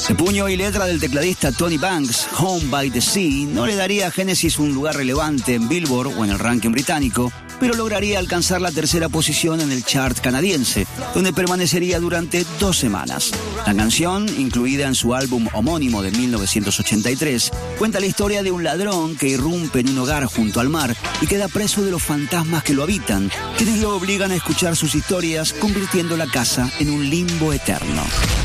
De puño y letra del tecladista Tony Banks, Home by the Sea no le daría a Genesis un lugar relevante en Billboard o en el ranking británico, pero lograría alcanzar la tercera posición en el chart canadiense, donde permanecería durante 2 semanas. La canción, incluida en su álbum homónimo de 1983, cuenta la historia de un ladrón que irrumpe en un hogar junto al mar y queda preso de los fantasmas que lo habitan, quienes lo obligan a escuchar sus historias, convirtiendo la casa en un limbo eterno.